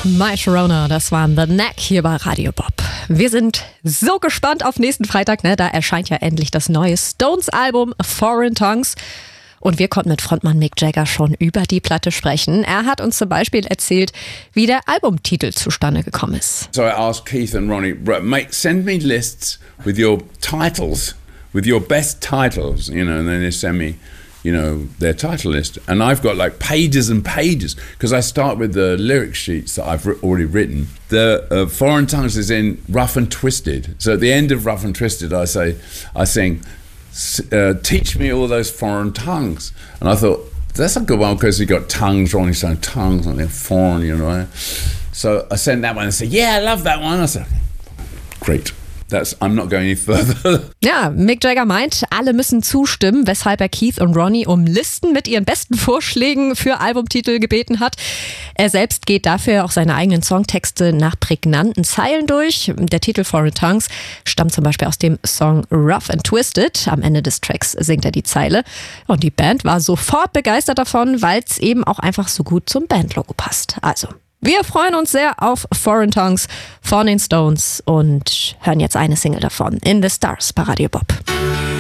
My Sharona, das waren The Knack hier bei Radio Bob. Wir sind so gespannt auf nächsten Freitag, ne? Da erscheint ja endlich das neue Stones-Album Foreign Tongues. Und wir konnten mit Frontmann Mick Jagger schon über die Platte sprechen. Er hat uns zum Beispiel erzählt, wie der Albumtitel zustande gekommen ist. So I asked Keith and Ronnie, mate, send me lists with your titles, with your best titles, and then they send me, their title list. And I've got like pages and pages, because I start with the lyric sheets that I've already written. The Foreign Tongues is in Rough and Twisted. So at the end of Rough and Twisted, I sing, teach me all those foreign tongues. And I thought, that's a good one, because you got tongues, Ronnie saying tongues, and they're foreign, So I sent that one and said, yeah, I love that one. I said, great. I'm not going any further. Ja, Mick Jagger meint, alle müssen zustimmen, weshalb er Keith und Ronnie um Listen mit ihren besten Vorschlägen für Albumtitel gebeten hat. Er selbst geht dafür auch seine eigenen Songtexte nach prägnanten Zeilen durch. Der Titel Foreign Tongues stammt zum Beispiel aus dem Song Rough and Twisted. Am Ende des Tracks singt er die Zeile. Und die Band war sofort begeistert davon, weil es eben auch einfach so gut zum Bandlogo passt. Also, wir freuen uns sehr auf Foreign Tongues von den Stones und hören jetzt eine Single davon, In the Stars bei Radio Bob.